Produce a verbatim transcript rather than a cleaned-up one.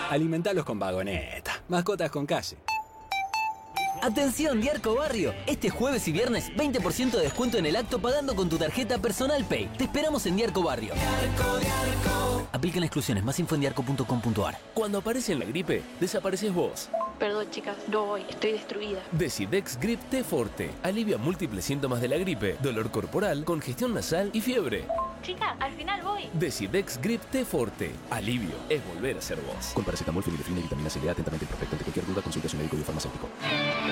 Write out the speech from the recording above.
Alimentalos con Vagoneta. Mascotas con calle. Atención, Diarco Barrio. Este jueves y viernes, veinte por ciento de descuento en el acto pagando con tu tarjeta Personal Pay. Te esperamos en Diarco Barrio. Diarco, Diarco. Aplican exclusiones. Más info en diarco punto com punto a r. Cuando aparece en la gripe, desapareces vos. Perdón, chicas, no voy. Estoy destruida. Decidex Grip T Forte. Alivia múltiples síntomas de la gripe, dolor corporal, congestión nasal y fiebre. Chica, al final voy. Decidex Grip T Forte. Alivio es volver a ser vos. Con paracetamol, fenilefrina y vitamina C. Lea atentamente el prospecto. Ante cualquier duda, consulte a su médico y farmacéutico.